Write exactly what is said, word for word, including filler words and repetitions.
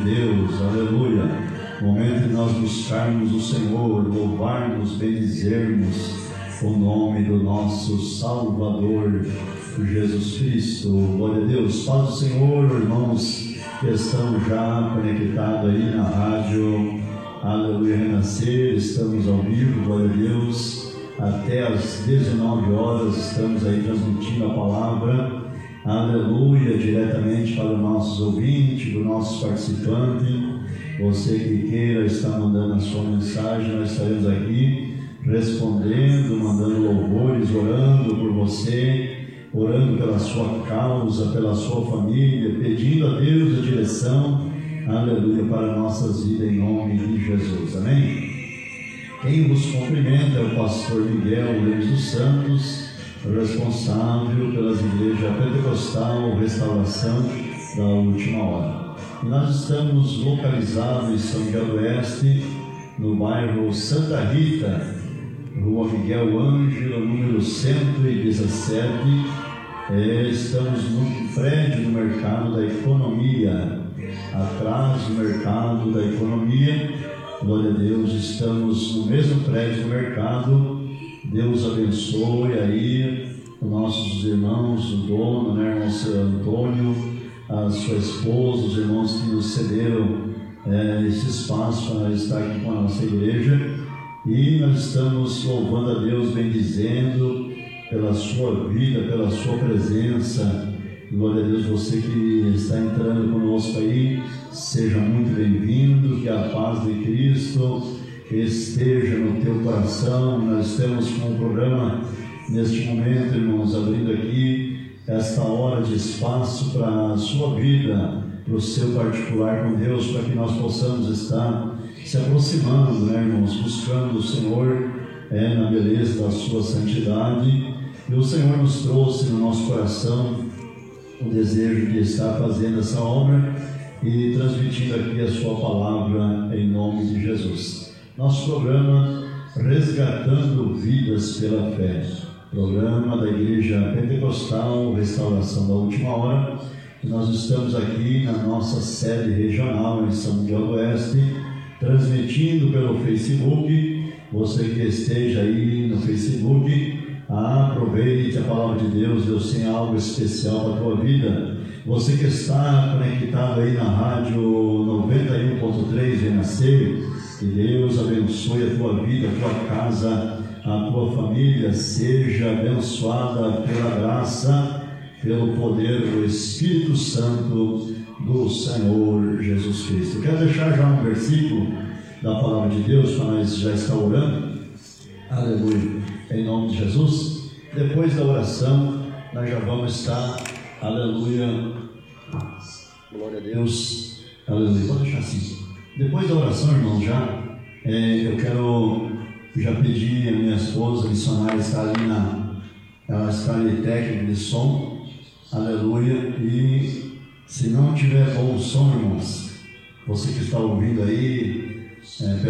Deus, aleluia. Momento de nós buscarmos o Senhor, louvarmos, bendizermos o nome do nosso Salvador, Jesus Cristo. Glória a Deus. Paz do Senhor, irmãos que estão já conectados aí na rádio, aleluia, Renascer. Estamos ao vivo, glória a Deus. Até às dezenove horas estamos aí transmitindo a palavra, aleluia, diretamente para os nossos ouvintes, para os nossos participantes. Você que queira estar mandando a sua mensagem, nós estaremos aqui respondendo, mandando louvores, orando por você, orando pela sua causa, pela sua família, pedindo a Deus a direção, aleluia, para nossas vidas em nome de Jesus, amém? Quem vos cumprimenta é o pastor Miguel Lemos dos Santos, responsável pelas igrejas Pentecostal Restauração da Última Hora. E nós estamos localizados em São Miguel do Oeste, no bairro Santa Rita, Rua Miguel Ângelo, número cento e dezessete. É, estamos no prédio do Mercado da Economia, atrás do Mercado da Economia. Glória a Deus, estamos no mesmo prédio do mercado. Deus abençoe aí os nossos irmãos, o dono, né, irmão Antônio, a sua esposa, os irmãos que nos cederam é, esse espaço para estar aqui com a nossa igreja. E nós estamos louvando a Deus, bendizendo pela sua vida, pela sua presença. Glória a Deus, você que está entrando conosco aí, seja muito bem-vindo, que a paz de Cristo esteja no teu coração. Nós estamos com um programa neste momento, irmãos, abrindo aqui esta hora de espaço para a sua vida, para o seu particular com Deus, para que nós possamos estar se aproximando, né, irmãos, buscando o Senhor é, na beleza da sua santidade. E o Senhor nos trouxe no nosso coração o desejo de estar fazendo essa obra e transmitindo aqui a sua palavra em nome de Jesus. Nosso programa Resgatando Vidas pela Fé, programa da Igreja Pentecostal Restauração da Última Hora. E nós estamos aqui na nossa sede regional em São Miguel do Oeste, transmitindo pelo Facebook. Você que esteja aí no Facebook, aproveite a palavra de Deus. Deus tem algo especial para a tua vida. Você que está conectado aí na rádio noventa e um ponto três Renascer, que Deus abençoe a tua vida, a tua casa, a tua família. Seja abençoada pela graça, pelo poder do Espírito Santo do Senhor Jesus Cristo. Eu quero deixar já um versículo da palavra de Deus para nós já estar orando, aleluia, em nome de Jesus. Depois da oração nós já vamos estar, aleluia, glória a Deus, aleluia, pode deixar assim. Depois da oração, irmãos, já é, eu quero já pedir a minha esposa, a missionária, está ali na, ela está ali técnica de som, aleluia. E se não tiver bom som, irmãos, você que está ouvindo aí é,